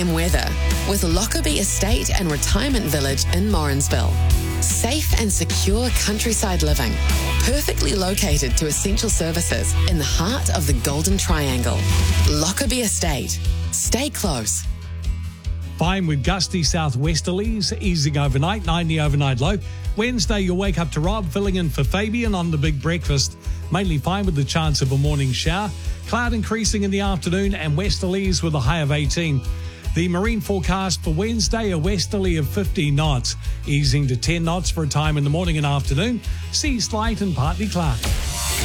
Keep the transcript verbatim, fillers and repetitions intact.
m weather with Lockerbie Estate and Retirement Village in Morrinsville. Safe and secure countryside living, perfectly located to essential services in the heart of the Golden Triangle. Lockerbie Estate. Stay close. Fine with gusty southwesterlies, easing overnight, ninety overnight low. Wednesday, you'll wake up to Rob, filling in for Fabian on the big breakfast. Mainly fine with the chance of a morning shower. Cloud increasing in the afternoon and westerlies with a high of eighteen. The marine forecast for Wednesday, a westerly of fifteen knots, easing to ten knots for a time in the morning and afternoon. Seas light and partly cloudy.